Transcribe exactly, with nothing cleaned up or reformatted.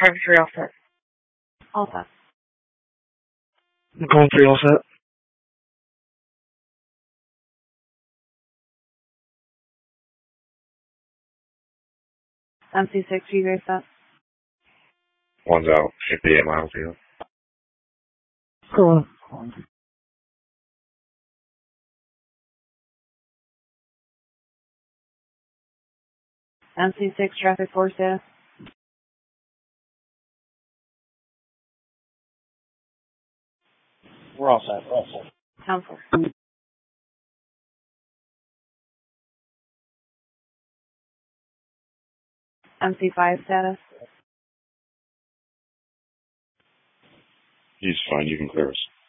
Traffic three all set. All set. Macomb three all set. M C six, you guys set? One's out, fifty-eight miles field. Cool. M C six, traffic four status. We're all set. We're all set. Town four. M C five status. He's fine, you can clear us.